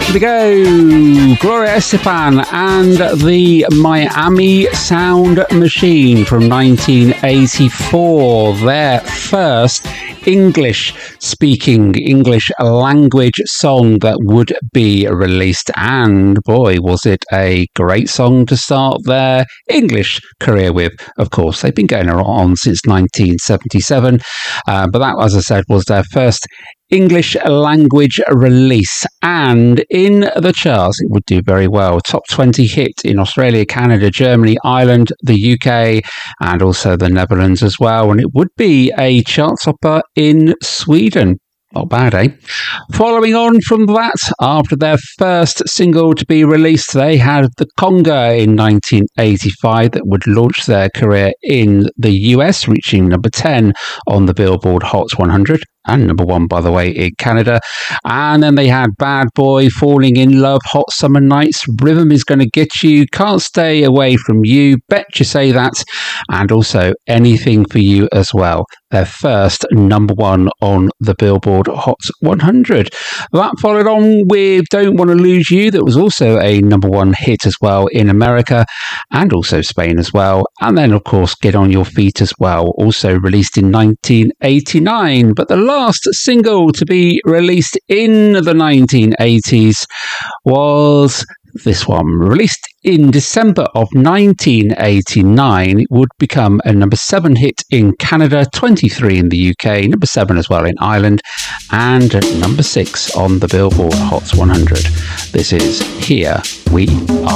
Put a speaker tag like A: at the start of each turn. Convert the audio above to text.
A: we go. Gloria Estefan and the Miami Sound Machine from 1984. Their first English-speaking, English language song that would be released. And boy, was it a great song to start their English career with. Of course, they've been going on since 1977. But that, as I said, was their first English language release, and in the charts it would do very well. Top 20 hit in Australia, Canada, Germany, Ireland, the UK, and also the Netherlands as well. And it would be a chart topper in Sweden. Not bad, eh? Following on from that, after their first single to be released, they had The Conga in 1985 that would launch their career in the US, reaching number 10 on the Billboard Hot 100. And number 1, by the way, in Canada. And then they had Bad Boy, Falling in Love, Hot Summer Nights, Rhythm Is Gonna Get You, Can't Stay Away From You, Bet You Say That, and also Anything For You as well. Their first number 1 on the Billboard Hot 100. That followed on with Don't Want to Lose You, that was also a number 1 hit as well in America and also Spain as well. And then, of course, Get On Your Feet as well, also released in 1989. But the last single to be released in the 1980s was this one, released in December of 1989. It would become a number 7 hit in Canada, 23 in the UK, number 7 as well in Ireland, and number 6 on the Billboard Hot 100. This is Here We Are.